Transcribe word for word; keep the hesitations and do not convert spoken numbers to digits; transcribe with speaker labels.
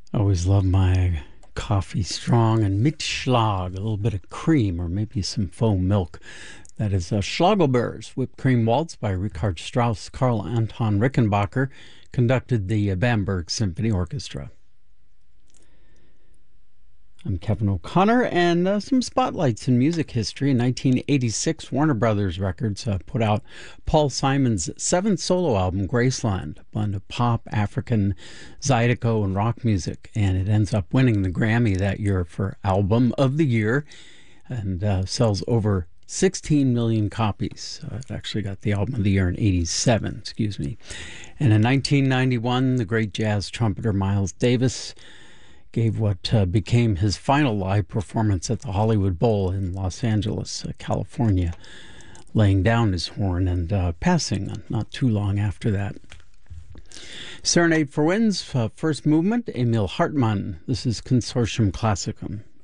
Speaker 1: I always love my coffee strong and mit Schlag, a little bit of cream or maybe some foam milk. That is uh, Schlagelbeers, Whipped Cream Waltz by Richard Strauss. Karl Anton Rickenbacker conducted the uh, Bamberg Symphony Orchestra. I'm Kevin O'Connor, and uh, some spotlights in music history. In nineteen eighty-six, Warner Brothers Records uh, put out Paul Simon's seventh solo album, Graceland, a blend of pop, African, Zydeco, and rock music. And it ends up winning the Grammy that year for Album of the Year, and uh, sells over sixteen million copies. Uh, it actually got the Album of the Year in eighty-seven, excuse me. And in nineteen ninety-one, the great jazz trumpeter Miles Davis gave what uh, became his final live performance at the Hollywood Bowl in Los Angeles, uh, California, laying down his horn and uh, passing not too long after that. Serenade for Winds, uh, first movement, Emil Hartmann. This is Consortium Classicum.